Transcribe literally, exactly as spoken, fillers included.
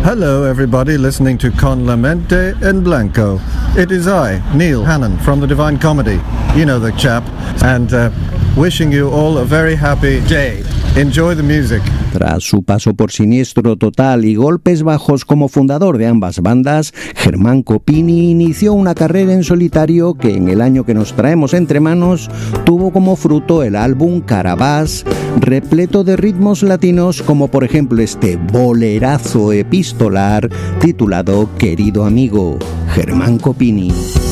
Hello, everybody listening to Con la Mente en Blanco. It is I, Neil Hannon, from the Divine Comedy. You know the chap. And uh, wishing you all a very happy day. Enjoy the music. Tras su paso por Siniestro Total y Golpes Bajos como fundador de ambas bandas, Germán Copini inició una carrera en solitario que en el año que nos traemos entre manos tuvo como fruto el álbum Carabás, repleto de ritmos latinos como por ejemplo este bolerazo epistolar titulado Querido Amigo, Germán Copini.